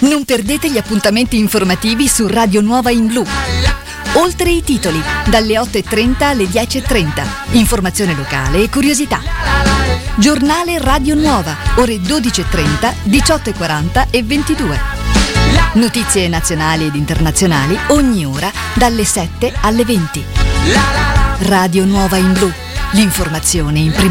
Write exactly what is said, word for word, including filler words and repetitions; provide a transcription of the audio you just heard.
Non perdete gli appuntamenti informativi su Radio Nuova in Blu. Oltre i titoli, dalle otto e trenta alle dieci e trenta. Informazione locale e curiosità. Giornale Radio Nuova, ore dodici e trenta, diciotto e quaranta e ventidue. Notizie nazionali ed internazionali ogni ora dalle sette alle venti. Radio Nuova in Blu, l'informazione in prima.